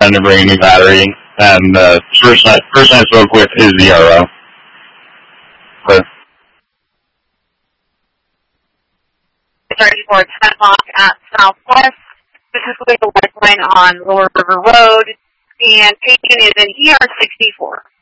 time to bring a new battery. And the person I spoke with is the RO. So, 34 10 o'clock at Southwest, specifically the lifeline on Lower River Road, and patient is in ER 64.